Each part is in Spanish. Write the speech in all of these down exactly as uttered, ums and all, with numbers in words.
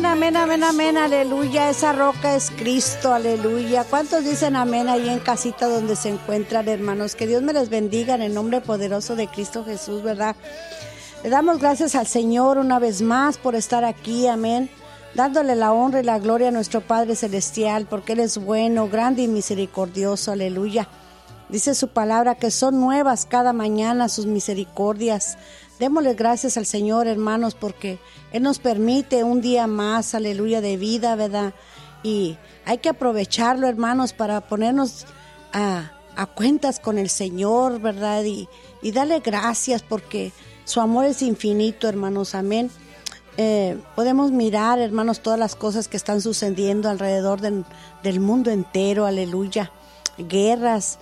amén, amén, amén, amén, aleluya. Esa roca es Cristo, aleluya. ¿Cuántos dicen amén ahí en casita donde se encuentran, hermanos? Que Dios me les bendiga en el nombre poderoso de Cristo Jesús, ¿verdad? Le damos gracias al Señor una vez más por estar aquí, amén. Dándole la honra y la gloria a nuestro Padre Celestial, porque Él es bueno, grande y misericordioso, aleluya. Dice su palabra que son nuevas cada mañana sus misericordias. Démosle gracias al Señor, hermanos, porque Él nos permite un día más, aleluya, de vida, ¿verdad? Y hay que aprovecharlo, hermanos, para ponernos a, a cuentas con el Señor, ¿verdad? Y, y darle gracias porque su amor es infinito, hermanos, amén. Eh, podemos mirar, hermanos, todas las cosas que están sucediendo alrededor de, del mundo entero, aleluya. Guerras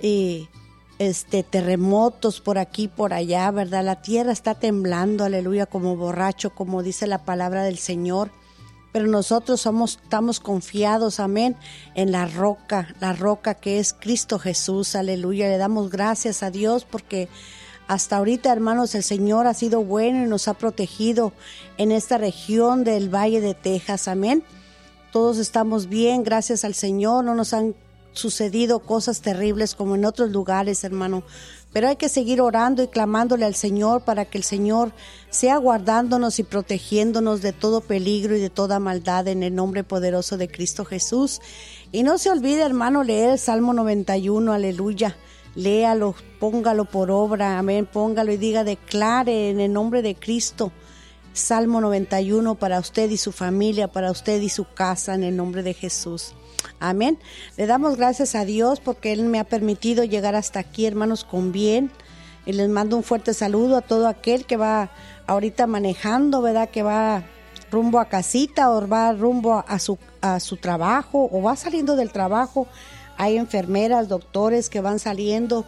y este, terremotos por aquí, por allá, ¿verdad? La tierra está temblando, aleluya, como borracho, como dice la palabra del Señor. Pero nosotros somos, estamos confiados, amén, en la roca, la roca que es Cristo Jesús, aleluya. Le damos gracias a Dios porque hasta ahorita, hermanos, el Señor ha sido bueno y nos ha protegido en esta región del Valle de Texas, amén. Todos estamos bien, gracias al Señor, no nos han sucedido cosas terribles como en otros lugares, hermano, pero hay que seguir orando y clamándole al Señor para que el Señor sea guardándonos y protegiéndonos de todo peligro y de toda maldad en el nombre poderoso de Cristo Jesús. Y no se olvide, hermano, leer el Salmo noventa y uno, aleluya. Léalo, póngalo por obra, amén, póngalo y diga, declare en el nombre de Cristo. Salmo noventa y uno para usted y su familia, para usted y su casa, en el nombre de Jesús. Amén. Le damos gracias a Dios porque Él me ha permitido llegar hasta aquí, hermanos, con bien. Y les mando un fuerte saludo a todo aquel que va ahorita manejando, ¿verdad? Que va rumbo a casita o va rumbo a su, a su trabajo o va saliendo del trabajo. Hay enfermeras, doctores que van saliendo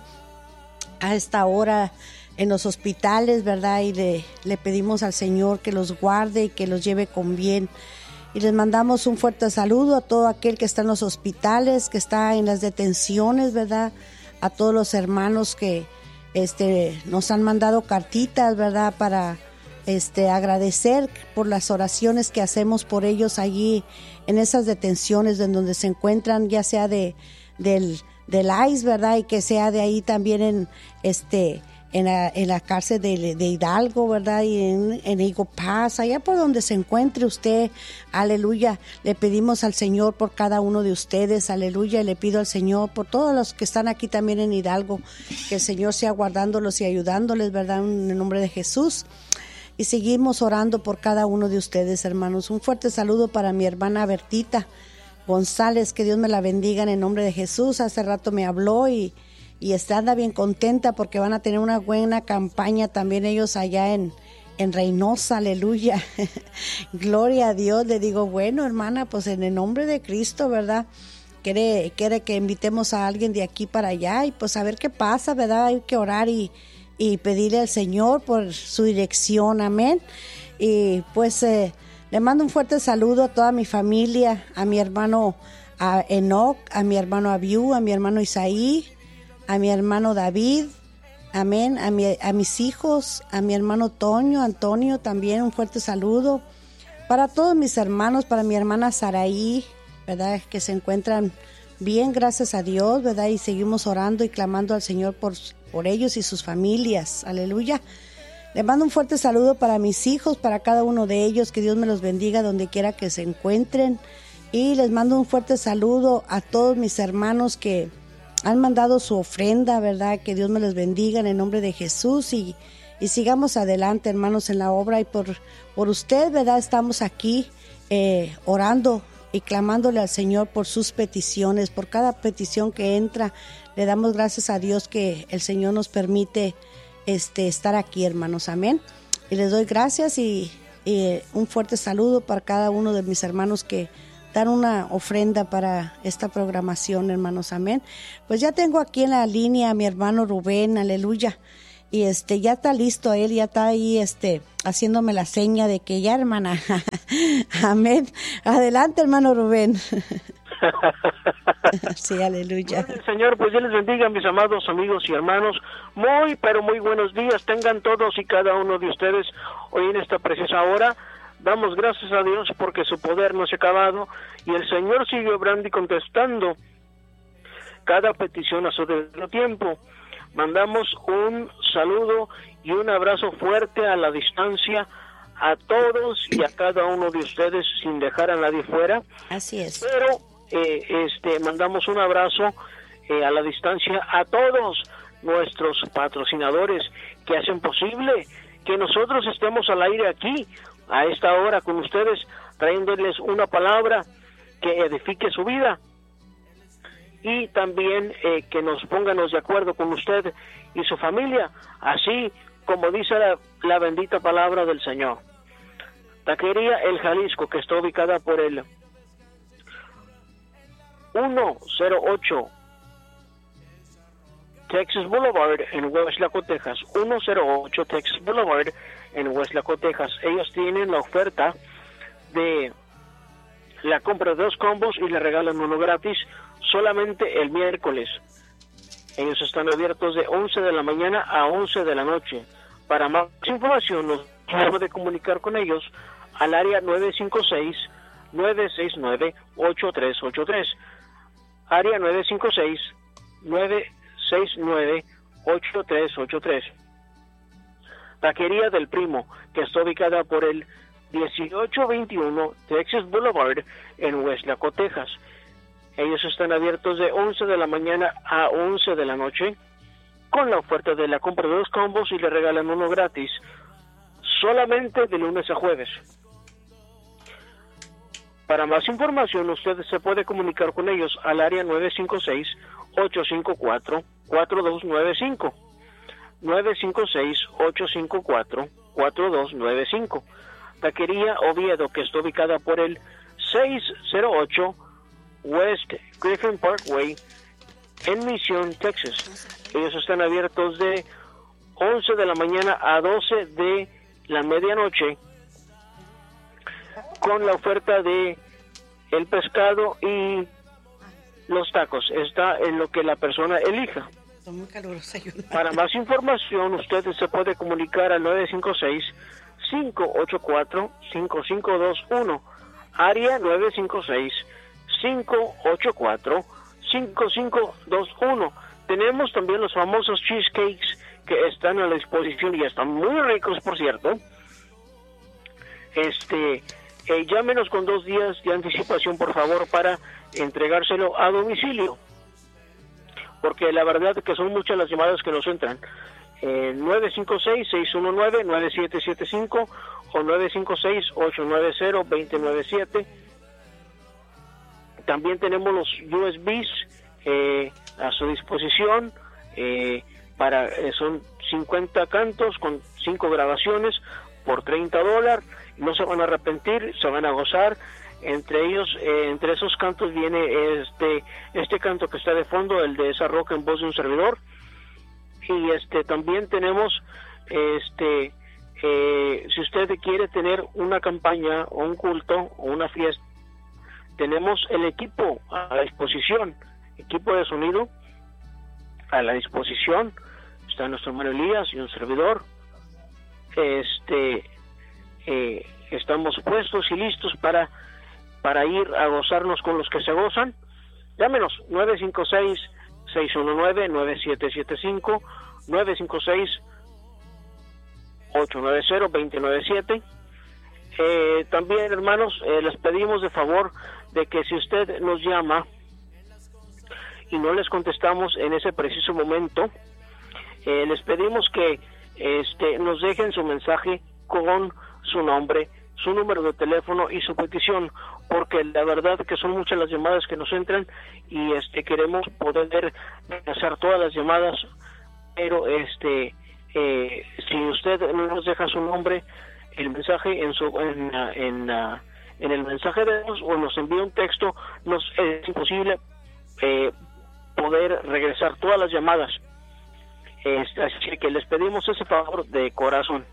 a esta hora en los hospitales, ¿verdad? Y le, le pedimos al Señor que los guarde y que los lleve con bien. Y les mandamos un fuerte saludo a todo aquel que está en los hospitales, que está en las detenciones, ¿verdad? A todos los hermanos que este, nos han mandado cartitas, ¿verdad? Para este, agradecer por las oraciones que hacemos por ellos allí en esas detenciones en donde se encuentran, ya sea de del, del I C E, ¿verdad? Y que sea de ahí también en este... En la, en la cárcel de, de Hidalgo, ¿verdad? Y en, en Eagle Pass, allá por donde se encuentre usted, aleluya. Le pedimos al Señor por cada uno de ustedes, aleluya. Y le pido al Señor por todos los que están aquí también en Hidalgo, que el Señor sea guardándolos y ayudándoles, ¿verdad? En el nombre de Jesús. Y seguimos orando por cada uno de ustedes, hermanos. Un fuerte saludo para mi hermana Bertita González, que Dios me la bendiga en el nombre de Jesús. Hace rato me habló y Y está anda bien contenta porque van a tener una buena campaña también ellos allá en, en Reynosa, aleluya. Gloria a Dios. Le digo, bueno, hermana, pues en el nombre de Cristo, ¿verdad? Quiere, quiere que invitemos a alguien de aquí para allá y pues a ver qué pasa, ¿verdad? Hay que orar y, y pedirle al Señor por su dirección, amén. Y pues eh, le mando un fuerte saludo a toda mi familia, a mi hermano a Enoch, a mi hermano Abiú, a mi hermano Isaí, a mi hermano David, amén, a, mi, a mis hijos, a mi hermano Toño, Antonio, también un fuerte saludo. Para todos mis hermanos, para mi hermana Saraí, ¿verdad? Que se encuentran bien, gracias a Dios, ¿verdad? Y seguimos orando y clamando al Señor por, por ellos y sus familias, aleluya. Le mando un fuerte saludo para mis hijos, para cada uno de ellos, que Dios me los bendiga donde quiera que se encuentren. Y les mando un fuerte saludo a todos mis hermanos que han mandado su ofrenda, ¿verdad? Que Dios me les bendiga en el nombre de Jesús y, y sigamos adelante, hermanos, en la obra. Y por, por usted, ¿verdad? Estamos aquí eh, orando y clamándole al Señor por sus peticiones, por cada petición que entra. Le damos gracias a Dios que el Señor nos permite este, estar aquí, hermanos. Amén. Y les doy gracias y, y un fuerte saludo para cada uno de mis hermanos que dar una ofrenda para esta programación, hermanos, amén. Pues ya tengo aquí en la línea a mi hermano Rubén, aleluya, y este ya está listo, él ya está ahí este haciéndome la seña de que ya, hermana, amén. Adelante, hermano Rubén. Sí, aleluya. Bueno, Señor, pues Dios les bendiga, mis amados amigos y hermanos. Muy, pero muy buenos días tengan todos y cada uno de ustedes hoy en esta preciosa hora. Damos gracias a Dios porque su poder no se ha acabado y el Señor sigue obrando y contestando cada petición a su debido tiempo. Mandamos un saludo y un abrazo fuerte a la distancia a todos y a cada uno de ustedes sin dejar a nadie fuera. Así es. Pero eh, este mandamos un abrazo eh, a la distancia a todos nuestros patrocinadores que hacen posible que nosotros estemos al aire aquí a esta hora con ustedes, trayéndoles una palabra que edifique su vida y también eh, que nos pónganos de acuerdo con usted y su familia, así como dice la, la bendita palabra del Señor. Taquería El Jalisco, que está ubicada por el ciento ocho Texas Boulevard en Westlaco, Texas. ciento ocho Texas Boulevard en Westlaco, Texas. Ellos tienen la oferta de la compra de dos combos y le regalan uno gratis solamente el miércoles. Ellos están abiertos de once de la mañana a once de la noche. Para más información nos puede comunicar con ellos al área nueve cinco seis, nueve seis nueve, ocho tres ocho tres. Área nueve cinco seis, nueve seis nueve, ocho tres ocho tres. Taquería del Primo, que está ubicada por el dieciocho veintiuno Texas Boulevard en Westlaco, Texas. Ellos están abiertos de once de la mañana a once de la noche con la oferta de la compra de dos combos y le regalan uno gratis solamente de lunes a jueves. Para más información usted se puede comunicar con ellos al área nueve cinco seis, ocho cinco cuatro, cuatro dos nueve cinco. nueve cinco seis, ocho cinco cuatro, cuatro dos nueve cinco. Taquería Oviedo, que está ubicada por el seiscientos ocho West Griffin Parkway en Mission, Texas. Ellos están abiertos de once de la mañana a doce de la medianoche con la oferta de el pescado y los tacos. Está en lo que la persona elija. Para más información usted se puede comunicar al nueve cinco seis, cinco ocho cuatro, cinco cinco dos uno, área nueve cinco seis, cinco ocho cuatro, cinco cinco dos uno. Tenemos también los famosos cheesecakes que están a la disposición y están muy ricos, por cierto. Este, eh, llámenos con dos días de anticipación, por favor, para entregárselo a domicilio, porque la verdad es que son muchas las llamadas que nos entran. Eh, nueve cinco seis, seis uno nueve, nueve siete siete cinco o nueve cinco seis, ocho nueve cero, dos cero nueve siete. También tenemos los U S Bs eh, a su disposición. Eh, para eh, son cincuenta cantos con cinco grabaciones por treinta dólares. No se van a arrepentir, se van a gozar. Entre ellos, eh, entre esos cantos viene este este canto que está de fondo, el de Esa Roca en voz de un servidor. Y este también tenemos, este eh, si usted quiere tener una campaña o un culto o una fiesta, tenemos el equipo a la disposición, equipo de sonido a la disposición. Está nuestro hermano Elías y un servidor. Este eh, estamos puestos y listos para para ir a gozarnos con los que se gozan. Llámenos nueve cinco seis, seis uno nueve, nueve siete siete cinco, nueve cinco seis, ocho nueve cero, dos cero nueve siete. Eh, también, hermanos, eh, les pedimos de favor de que si usted nos llama y no les contestamos en ese preciso momento, eh, les pedimos que este nos dejen su mensaje con su nombre, su número de teléfono y su petición, porque la verdad que son muchas las llamadas que nos entran y este queremos poder hacer todas las llamadas, pero este eh, si usted no nos deja su nombre, el mensaje en su en, en, en, en el mensaje de voz o nos envía un texto, nos es imposible eh, poder regresar todas las llamadas. Este, así que les pedimos ese favor de corazón.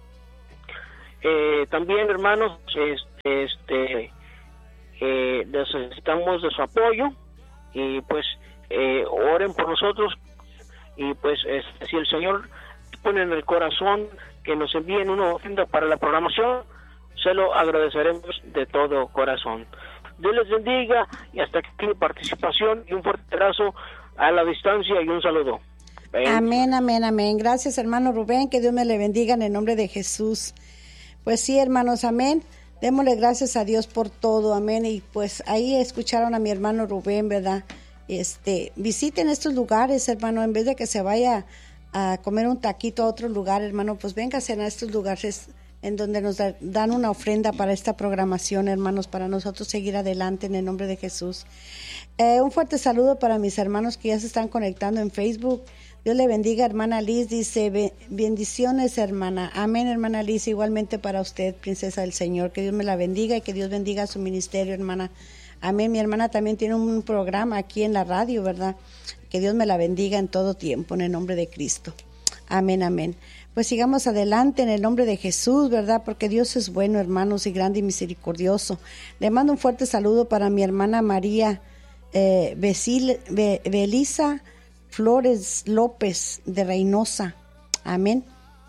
Eh, también, hermanos, este, este eh, necesitamos de su apoyo y pues eh, oren por nosotros y pues este, si el Señor pone en el corazón que nos envíen una ofrenda para la programación, se lo agradeceremos de todo corazón. Dios les bendiga y hasta aquí mi participación y un fuerte abrazo a la distancia y un saludo. Ven. Amén, amén, amén. Gracias, hermano Rubén, que Dios me le bendiga en el nombre de Jesús. Pues sí, hermanos, amén. Démosle gracias a Dios por todo, amén. Y pues ahí escucharon a mi hermano Rubén, ¿verdad? Este, visiten estos lugares, hermano, en vez de que se vaya a comer un taquito a otro lugar, hermano, pues véngase a estos lugares en donde nos da, dan una ofrenda para esta programación, hermanos, para nosotros seguir adelante en el nombre de Jesús. Eh, un fuerte saludo para mis hermanos que ya se están conectando en Facebook. Dios le bendiga, hermana Liz, dice, bendiciones, hermana. Amén, hermana Liz, igualmente para usted, princesa del Señor. Que Dios me la bendiga y que Dios bendiga su ministerio, hermana. Amén, mi hermana también tiene un programa aquí en la radio, ¿verdad? Que Dios me la bendiga en todo tiempo, en el nombre de Cristo. Amén, amén. Pues sigamos adelante en el nombre de Jesús, ¿verdad? Porque Dios es bueno, hermanos, y grande y misericordioso. Le mando un fuerte saludo para mi hermana María eh, Besil, Be, Belisa Flores López de Reynosa. Amén.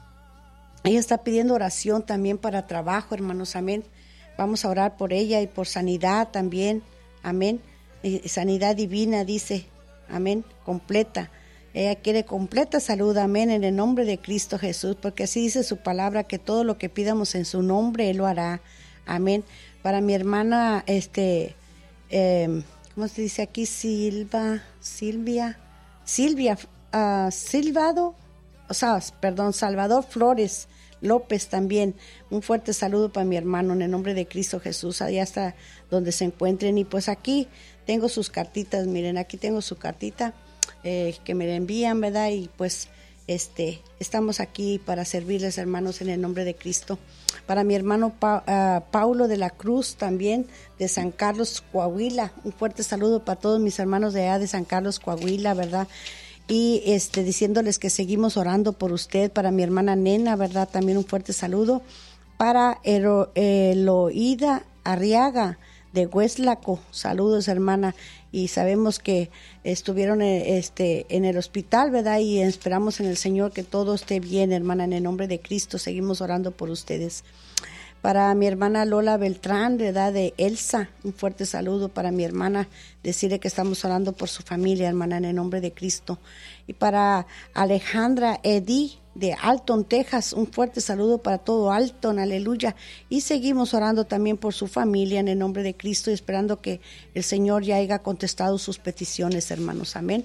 Ella está pidiendo oración también para trabajo, hermanos. Amén. Vamos a orar por ella y por sanidad también. Amén. Y sanidad divina, dice. Amén. Completa. Ella quiere completa salud, amén, en el nombre de Cristo Jesús, porque así dice su palabra, que todo lo que pidamos en su nombre, Él lo hará, amén. Para mi hermana, este, eh, ¿cómo se dice aquí? Silva, Silvia, Silvia, uh, Silvado, o sea, perdón, Salvador Flores López también, un fuerte saludo para mi hermano en el nombre de Cristo Jesús, allá hasta donde se encuentren. Y pues aquí tengo sus cartitas, miren, aquí tengo su cartita. Eh, que me la envían, ¿verdad? Y pues este estamos aquí para servirles, hermanos, en el nombre de Cristo. Para mi hermano pa, uh, Paulo de la Cruz, también de San Carlos, Coahuila, un fuerte saludo para todos mis hermanos de allá de San Carlos, Coahuila, ¿verdad? Y este diciéndoles que seguimos orando por usted. Para mi hermana Nena, ¿verdad? También un fuerte saludo. Para Ero, Eloída Arriaga de Hueslaco, saludos, hermana. Y sabemos que estuvieron este, en el hospital, ¿verdad? Y esperamos en el Señor que todo esté bien, hermana, en el nombre de Cristo. Seguimos orando por ustedes. Para mi hermana Lola Beltrán, ¿verdad? De Elsa, un fuerte saludo para mi hermana. Decirle que estamos orando por su familia, hermana, en el nombre de Cristo. Y para Alejandra Edí, de Alton, Texas, un fuerte saludo para todo Alton, aleluya. Y seguimos orando también por su familia en el nombre de Cristo y esperando que el Señor ya haya contestado sus peticiones, hermanos, amén.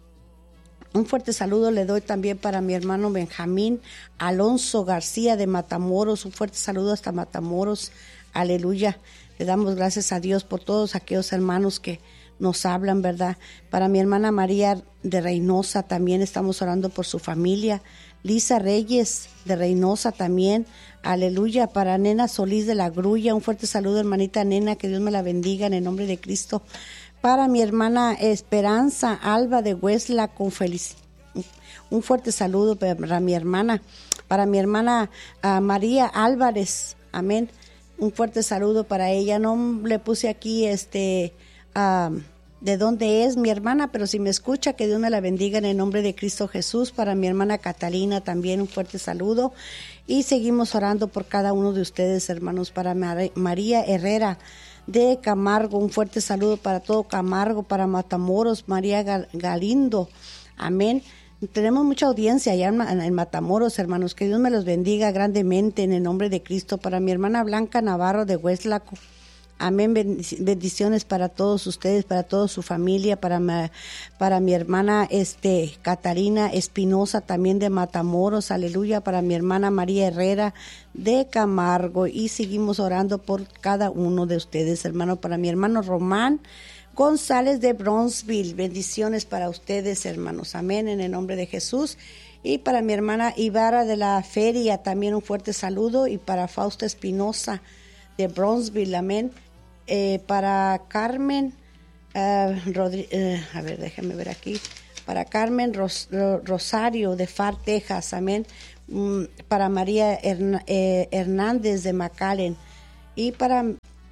Un fuerte saludo le doy también para mi hermano Benjamín Alonso García de Matamoros, un fuerte saludo hasta Matamoros, aleluya. Le damos gracias a Dios por todos aquellos hermanos que nos hablan, ¿verdad? Para mi hermana María de Reynosa también estamos orando por su familia. Lisa Reyes de Reynosa también, aleluya. Para Nena Solís de la Grulla, un fuerte saludo, hermanita Nena, que Dios me la bendiga en el nombre de Cristo. Para mi hermana Esperanza Alba de Huesla, con felicidad, un fuerte saludo para mi hermana. Para mi hermana uh, María Álvarez, amén, un fuerte saludo para ella. No le puse aquí este uh, de dónde es mi hermana, pero si me escucha, que Dios me la bendiga en el nombre de Cristo Jesús. Para mi hermana Catalina también un fuerte saludo. Y seguimos orando por cada uno de ustedes, hermanos. Para Mar- María Herrera de Camargo, un fuerte saludo para todo Camargo, para Matamoros, María Gal- Galindo, amén. Tenemos mucha audiencia allá en, en Matamoros, hermanos, que Dios me los bendiga grandemente en el nombre de Cristo. Para mi hermana Blanca Navarro de Hueslaco, amén, bendiciones para todos ustedes, para toda su familia, para mi, para mi hermana este Catalina Espinosa también de Matamoros, aleluya. Para mi hermana María Herrera de Camargo, y seguimos orando por cada uno de ustedes, hermano. Para mi hermano Román González de Bronzeville, bendiciones para ustedes, hermanos, amén, en el nombre de Jesús. Y para mi hermana Ibarra de la Feria también un fuerte saludo. Y para Fausta Espinosa de Bronzeville, amén. Eh, para Carmen, uh, Rodri- uh, a ver, déjame ver aquí, para Carmen Ros- Rosario de Far, Texas, amén. Um, para María Hern- eh, Hernández de McAllen, y para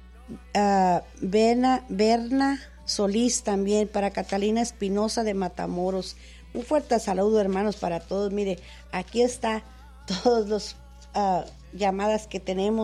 uh, Berna, Berna Solís también, para Catalina Espinosa de Matamoros. Un fuerte saludo, hermanos, para todos. Mire, aquí está todos los uh, llamadas que tenemos.